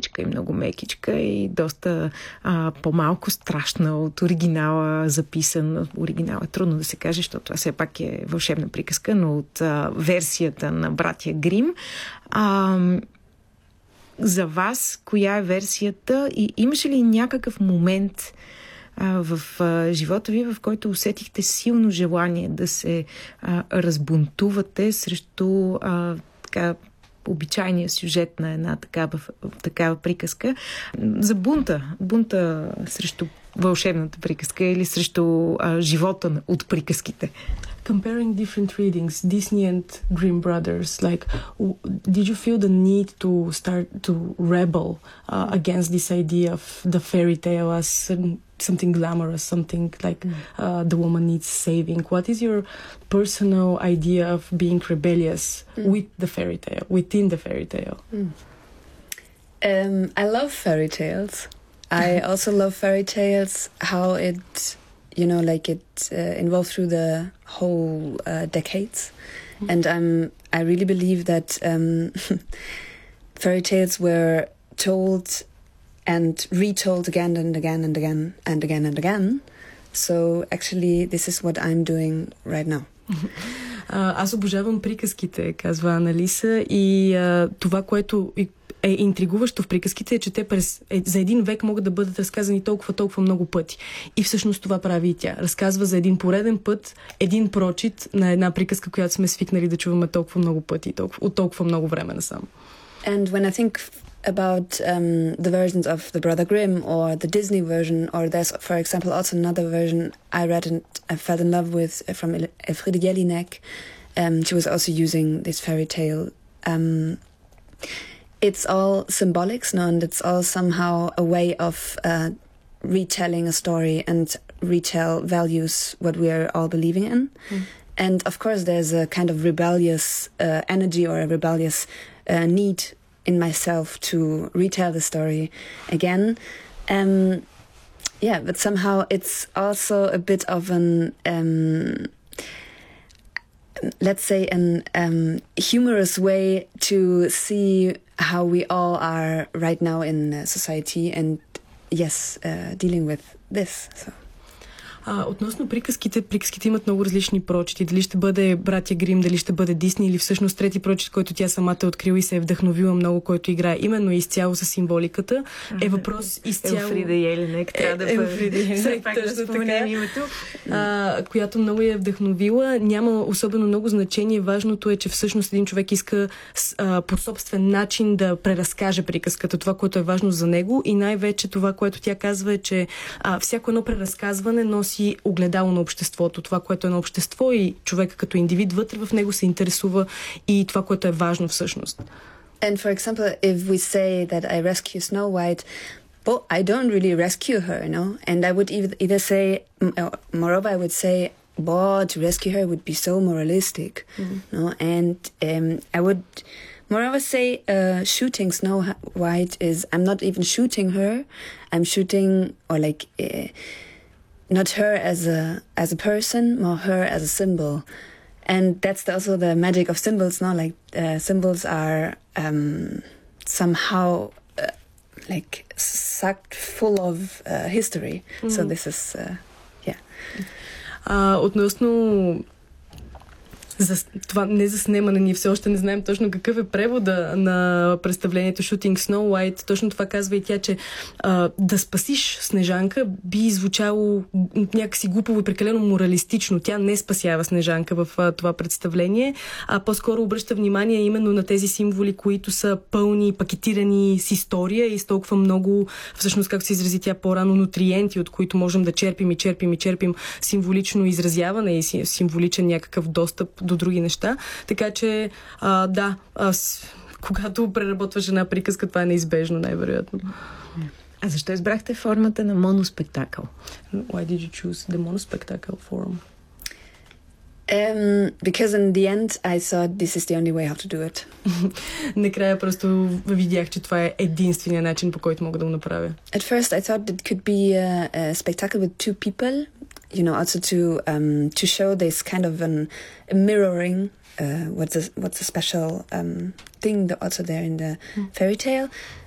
лекичка и много мекичка и доста по-малко страшна от оригинала записан. Оригинал е трудно да се каже, защото това все пак е вълшебна приказка, но от версията на братя Грим. За вас, коя е версията и имаше ли някакъв момент в живота ви, в който усетихте силно желание да се разбунтувате срещу така обичайния сюжет на една такава приказка, за бунта срещу вълшебната приказка или срещу живота от приказките? Comparing different readings, Disney and Grimm Brothers, like, did you feel the need to start to rebel against this idea of the fairy tale as something glamorous, something like the woman needs saving? What is your personal idea of being rebellious with the fairy tale, within the fairy tale? I love fairy tales. I also love fairy tales, how it, you know, like it involved through the whole decades. And I really believe that fairy tales were told and retold again and again and again and again and again. So actually this is what I'm doing right now. Аз обожавам приказките, казва Аналиса, и това, което е интригуващо в приказките, е, че те за един век могат да бъдат разказани толкова много пъти. И всъщност това прави и тя. Разказва за един пореден път, един прочит на една приказка, която сме свикнали да чуваме толкова много пъти, от толкова много време насам. And when I think about the versions of the Brother Grimm or the Disney version, or there's, for example, also another version I read and I fell in love with from Elfriede Jelinek. She was also using this fairy tale. It's all symbolics, no, and it's all somehow a way of retelling a story and retell values what we are all believing in. And of course there's a kind of rebellious energy or a rebellious need in myself to retell the story again. But somehow it's also a bit of an let's say an humorous way to see how we all are right now in society and dealing with this. So. Относно приказките имат много различни прочити. Дали ще бъде братя Грим, дали ще бъде Дисни или всъщност трети прочит, който тя самата е открила и се е вдъхновила много, който играе именно изцяло с символиката, е въпрос изцяло... Елфриде Елинек, трябва да споменем името. Която много я е вдъхновила. Няма особено много значение. Важното е, че всъщност един човек иска по собствен начин да преразкаже приказката, това, което е важно за него, и най-вече това, което тя казва, е, че всяко едно преразказване носи огледало на обществото. Това, което е на общество, и човека като индивид вътре в него се интересува и това, което е важно всъщност. And for example, if we say that I rescue Snow White, but I don't really rescue her, And I would either say, moreover, I would say, to rescue her would be so moralistic, And I would moreover say, shooting Snow White is, I'm not even shooting her, I'm shooting, or like... not her as a person, more her as a symbol. And that's also the magic of symbols, Like symbols are somehow like sucked full of history. So this is Относно за това не заснемане, ние все още не знаем точно какъв е превода на представлението Shooting Snow White. Точно това казва и тя, че да спасиш Снежанка би звучало някакси глупаво и прекалено моралистично. Тя не спасява Снежанка в това представление, а по-скоро обръща внимание именно на тези символи, които са пълни, пакетирани с история и с толкова много, всъщност, както се изрази тя по-рано, нутриенти, от които можем да черпим символично изразяване и символичен някакъв достъп до други неща. Така че, когато преработваш една приказка, това е неизбежно, най-вероятно. А защо избрахте формата на моноспектакъл? Why did you choose the monospectacle form? Because in the end I thought this is the only way how to do it. Накрая просто видях, че това е единствения начин, по който мога да го направя. At first I thought it could be a spectacle with two people, also to show this kind of a mirroring, what's a special thing that also there in the fairy tale.